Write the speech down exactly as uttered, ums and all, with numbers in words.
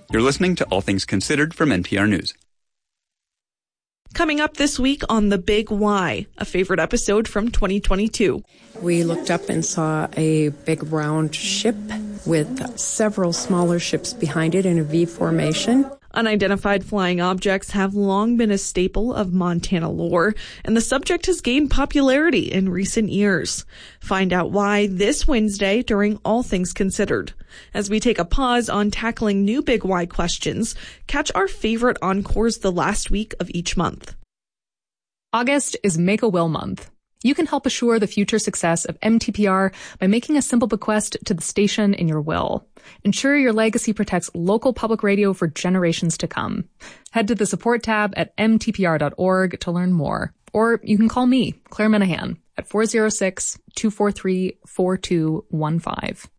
You're listening to All Things Considered from N P R News. Coming up this week on The Big Why, a favorite episode from twenty twenty-two. We looked up and saw a big round ship with several smaller ships behind it in a V formation. Unidentified flying objects have long been a staple of Montana lore, and the subject has gained popularity in recent years. Find out why this Wednesday during All Things Considered. As we take a pause on tackling new Big Why questions, catch our favorite encores the last week of each month. August is Make a Will Month. You can help assure the future success of M T P R by making a simple bequest to the station in your will. Ensure your legacy protects local public radio for generations to come. Head to the support tab at m t p r dot org to learn more. Or you can call me, Claire Minahan, at four oh six, two four three, four two one five.